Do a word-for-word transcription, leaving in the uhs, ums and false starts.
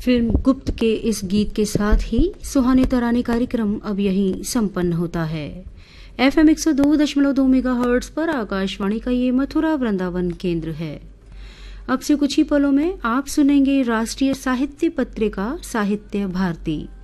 Film गुप्त के इस गीत के साथ ही सुहाने तराने कार्यक्रम अब यहीं संपन्न होता है। एफ एम एक सौ दो दशमलव दो मेगा हर्ट्ज पर आकाशवाणी का ये मथुरा वृंदावन केंद्र है। अब से कुछ ही पलों में आप सुनेंगे राष्ट्रीय साहित्य पत्रिका साहित्य भारती।